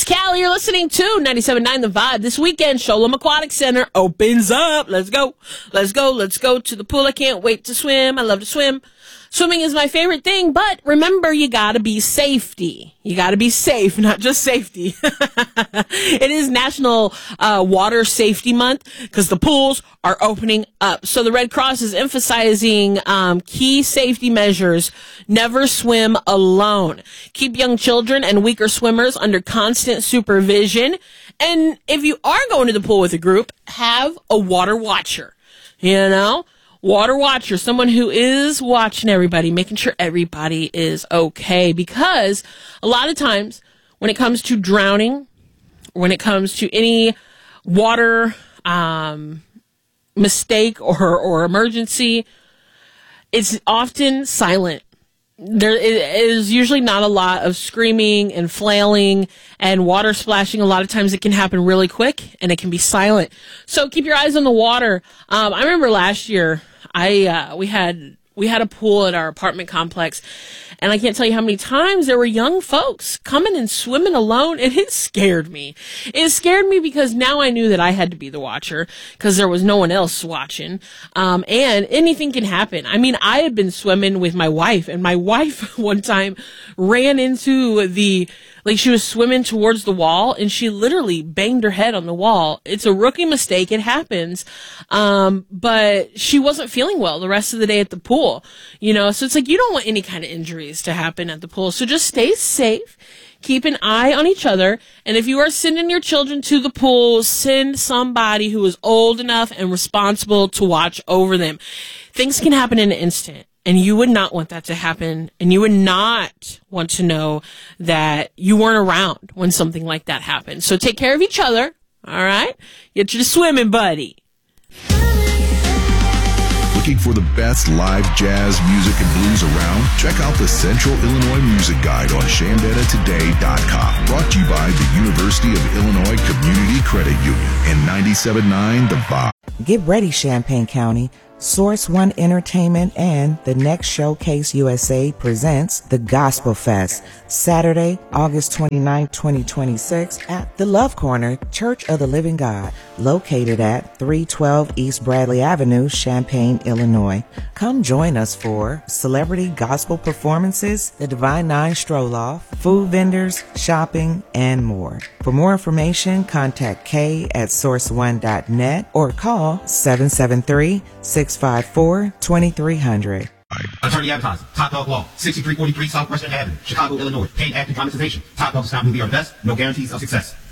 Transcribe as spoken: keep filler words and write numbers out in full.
Callie. You're listening to ninety-seven point nine The Vibe. This weekend, Sholem Aquatic Center opens up. Let's go. Let's go. Let's go to the pool. I can't wait to swim. I love to swim. Swimming is my favorite thing, but remember, you gotta be safety. You gotta be safe, not just safety. It is National uh, Water Safety Month because the pools are opening up. So the Red Cross is emphasizing um, key safety measures. Never swim alone. Keep young children and weaker swimmers under constant supervision. And if you are going to the pool with a group, have a water watcher. You know? Water watcher, someone who is watching everybody, making sure everybody is okay. Because a lot of times when it comes to drowning, when it comes to any water um, mistake or, or emergency, it's often silent. There is usually not a lot of screaming and flailing and water splashing. A lot of times it can happen really quick and it can be silent. So keep your eyes on the water. Um, I remember last year, I uh, we had we had a pool at our apartment complex, and I can't tell you how many times there were young folks coming and swimming alone, and it scared me. It scared me because now I knew that I had to be the watcher because there was no one else watching, um, and anything can happen. I mean, I had been swimming with my wife, and my wife one time ran into the, like she was swimming towards the wall, and she literally banged her head on the wall. It's a rookie mistake. It happens. Um, but she wasn't feeling well the rest of the day at the pool. You know, so it's like you don't want any kind of injuries to happen at the pool. So just stay safe. Keep an eye on each other. And if you are sending your children to the pool, send somebody who is old enough and responsible to watch over them. Things can happen in an instant. And you would not want that to happen. And you would not want to know that you weren't around when something like that happened. So take care of each other. All right? Get you to swimming, buddy. Looking for the best live jazz music and blues around? Check out the Central Illinois Music Guide on Shandana Today dot com. Brought to you by the University of Illinois Community Credit Union and ninety-seven point nine The Vibe. Get ready, Champaign County. Source One Entertainment and the Next Showcase U S A presents the Gospel Fest, Saturday, August twenty-ninth, twenty twenty-six at the Love Corner, Church of the Living God, located at three twelve East Bradley Avenue, Champaign, Illinois. Come join us for celebrity gospel performances, the Divine Nine Stroll-Off, food vendors, shopping, and more. For more information, contact Kay at source one dot net or call seven seven three, six five four, two three zero zero. Attorney Advertising, Top Dog Law, sixty-three forty-three Southwestern Avenue, Chicago, Illinois. Paid active monetization. Top Dog does not mean we are best. No guarantees of success.